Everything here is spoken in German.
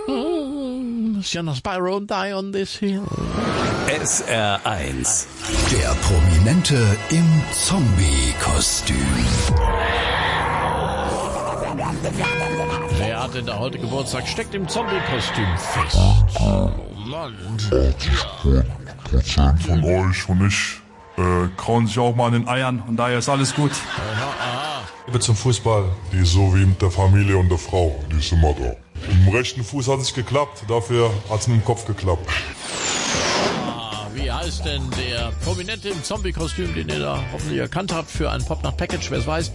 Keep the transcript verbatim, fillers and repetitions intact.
Shall Spyro die on this hill? S R eins. Der Prominente im Zombie-Kostüm. Wer hat denn da heute Geburtstag? Steckt im Zombie-Kostüm fest. Oh Mann. Prozent von euch und ich äh, krauen sich auch mal an den Eiern und daher ist alles gut. Liebe zum Fußball. Die ist so wie mit der Familie und der Frau, die ist immer da. Mit dem rechten Fuß hat es geklappt, dafür hat es mit dem Kopf geklappt. Ah, wie heißt denn der Prominente im Zombie-Kostüm, den ihr da hoffentlich erkannt habt für ein Pop-Nacht-Package? Wer es weiß,